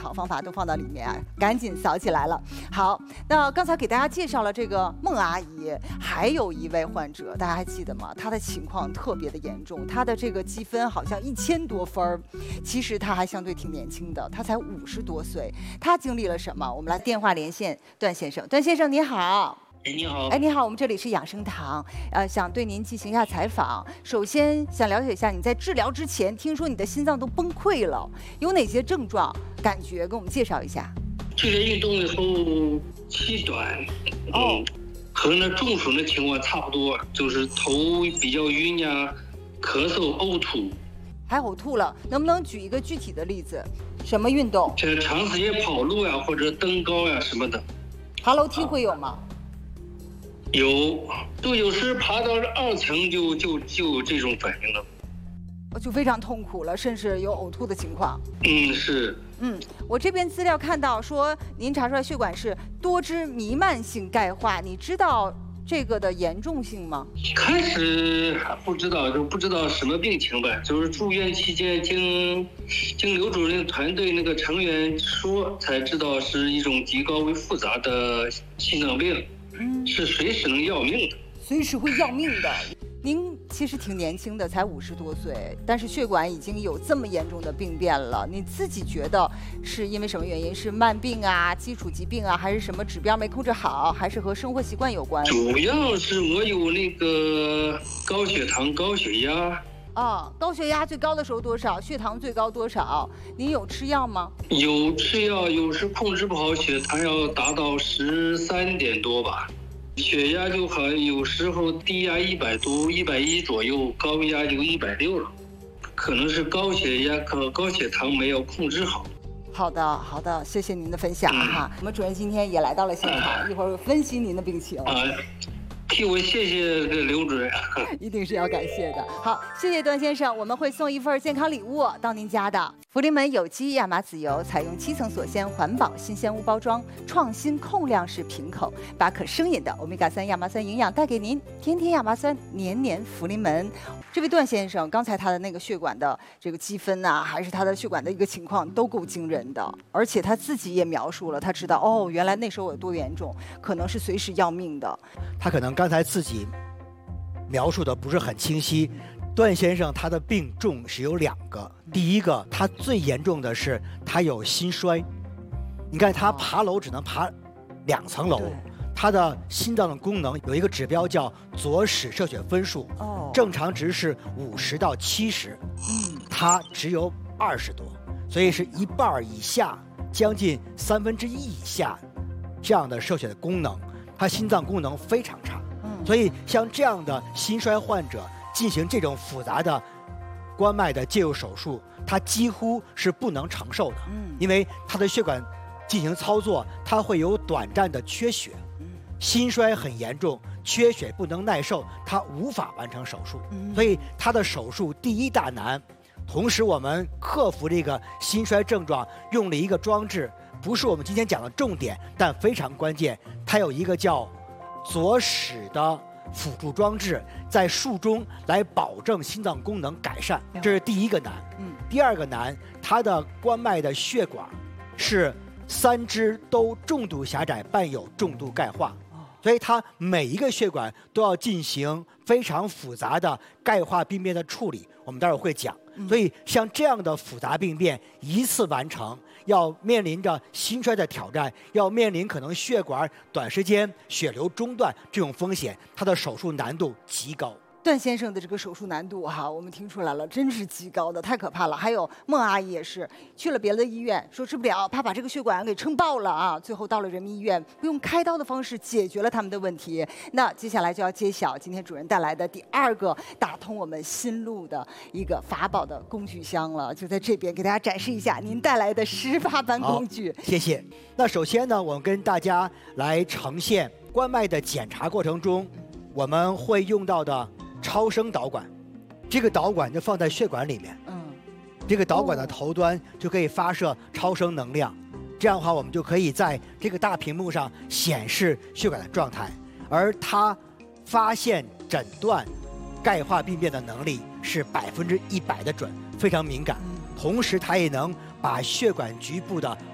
好方法都放到里面啊，赶紧扫起来了。好，那刚才给大家介绍了这个孟阿姨，还有一位患者，大家还记得吗？她的情况特别的严重，她的这个积分好像1000多分儿，其实她还相对挺年轻的，她才50多岁。她经历了什么？我们来电话连线段先生。段先生你好。 哎，你好。 哎，你好，我们这里是养生堂，想对您进行一下采访。首先想了解一下，你在治疗之前，听说你的心脏都崩溃了，有哪些症状、感觉，跟我们介绍一下。 剧烈运动以后气短，和那中暑的情况差不多，就是头比较晕呀，咳嗽、呕吐。 还呕吐了，能不能举一个具体的例子？什么运动？ 这长时间跑路呀，或者登高呀什么的。 爬楼梯会有吗？ 有，就有时爬到2层就这种反应了， 就非常痛苦了，甚至有呕吐的情况。 是。 我这边资料看到说您查出来血管是多支弥漫性钙化，你知道这个的严重性吗？ 开始还不知道，就不知道什么病情吧，就是住院期间经刘主任团队那个成员说才知道是一种极高危复杂的心脏病。是随时能要命的， 随时会要命的。您其实挺年轻的，才50多岁，但是血管已经有这么严重的病变了。你自己觉得是因为什么原因？是慢病啊、基础疾病啊，还是什么指标没控制好，还是和生活习惯有关？ 主要是我有那个高血糖、高血压。 高血压最高的时候多少？血糖最高多少？您有吃药吗？ 有吃药，有时控制不好，血糖要达到13点多吧。血压就好，有时候低压100多、110左右，高压就160了。可能是高血压和高血糖没有控制好。 好的，谢谢您的分享哈。我们主任今天也来到了现场，一会儿分析您的病情。 替我谢谢刘主任， 一定是要感谢的。好，谢谢段先生，我们会送一份健康礼物到您家的。福临门有机亚麻籽油采用7层锁鲜环保新鲜屋包装，创新控量式瓶口，把可生饮的欧米伽3亚麻酸营养带给您。天天亚麻酸，年年福临门。这位段先生，刚才他的那个血管的这个积分啊，还是他的血管的一个情况，都够惊人的。而且他自己也描述了，他知道原来那时候有多严重，可能是随时要命的。 他可能刚才自己描述的不是很清晰。段先生他的病重是有2个，第一个他最严重的是他有心衰，你看他爬楼只能爬2层楼，他的心脏的功能有一个指标叫左室摄血分数，正常值是50到70，他只有20多，所以是1半以下，将近1/3以下这样的摄血的功能，他心脏功能非常差。所以像这样的心衰患者进行这种复杂的关脉的介入手术，他几乎是不能承受的，因为他的血管进行操作，他会有短暂的缺血，心衰很严重，缺血不能耐受，他无法完成手术，所以他的手术第一大难。同时我们克服这个心衰症状用了一个装置，不是我们今天讲的重点，但非常关键，它有一个叫左室的辅助装置，在术中来保证心脏功能改善，这是第一个难。第二个难，它的关脉的血管是3支都重度狭窄，伴有重度钙化，所以它每一个血管都要进行非常复杂的钙化病变的处理，我们待会儿会讲。所以像这样的复杂病变一次完成，要面临着心衰的挑战，要面临可能血管短时间血流中断这种风险，它的手术难度极高。 段先生的这个手术难度我们听出来了，真是极高的，太可怕了。还有孟阿姨也是去了别的医院，说治不了，怕把这个血管给撑爆了啊。最后到了人民医院，用开刀的方式解决了他们的问题。那接下来就要揭晓今天主任带来的第2个打通我们心路的一个法宝的工具箱了，就在这边给大家展示一下您带来的18般工具。 谢谢。那首先呢，我们跟大家来呈现关脉的检查过程中我们会用到的超声导管，这个导管就放在血管里面，这个导管的头端就可以发射超声能量，这样的话我们就可以在这个大屏幕上显示血管的状态，而它发现诊断钙化病变的能力是100%的准，非常敏感。同时它也能把血管局部的